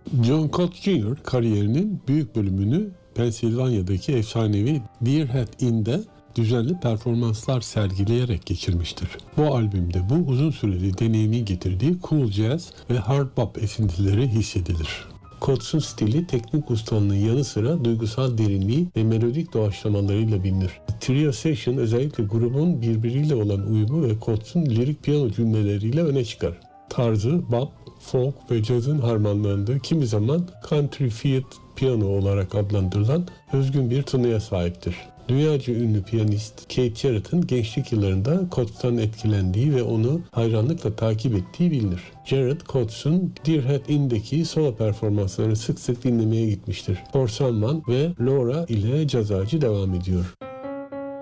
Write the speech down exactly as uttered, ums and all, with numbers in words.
John Coates Junior kariyerinin büyük bölümünü Pensilvanya'daki efsanevi Deerhead Inn'de düzenli performanslar sergileyerek geçirmiştir. Bu albümde bu uzun süreli deneyimi getirdiği cool jazz ve hard bop esintileri hissedilir. Coates'un stili teknik ustalığının yanı sıra duygusal derinliği ve melodik doğaçlamalarıyla bilinir. Trio Session özellikle grubun birbiriyle olan uyumu ve Coates'un lirik piyano cümleleriyle öne çıkar. Tarzı bop, folk ve cazın harmanlandığı, kimi zaman country fiat piyano olarak adlandırılan özgün bir tınıya sahiptir. Dünyaca ünlü piyanist Keith Jarrett'ın gençlik yıllarında Coates'tan etkilendiği ve onu hayranlıkla takip ettiği bilinir. Jarrett, Coates'un Deerhead Inn'deki solo performanslarını sık sık dinlemeye gitmiştir. For Someone ve Laura ile caz ağacı devam ediyor.